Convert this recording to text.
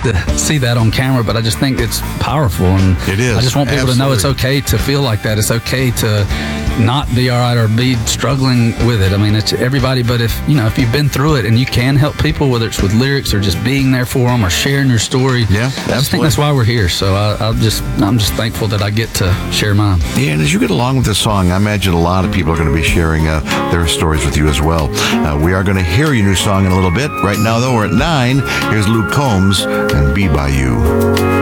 to see that on camera, but I just think it's powerful, and it is. I just want people to know it's okay to feel like that. It's okay to not be all right or be struggling with it. I mean, it's everybody, but if you've been through it and you can help people, whether it's with lyrics or just being there for them or sharing your story, yeah, I just think that's why we're here. So I'm just thankful that I get to share mine. Yeah, and as you get along with this song, I imagine a lot of people are going to be sharing their stories with you as well. We are going to hear your new song in a little bit. Right now, though, we're at 9. Here's Luke Combs and Be By You.